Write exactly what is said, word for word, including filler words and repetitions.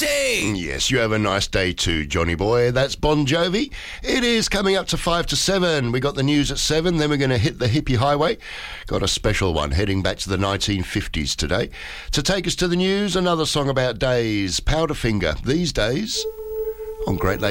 day. Yes, you have a nice day too, Johnny boy. That's Bon Jovi. It is coming up to five to seven. We got the news at seven, then we're going to hit the hippie highway. Got a special one heading back to the nineteen fifties today. To take us to the news, another song about days, Powderfinger, These Days, on Great Lakes.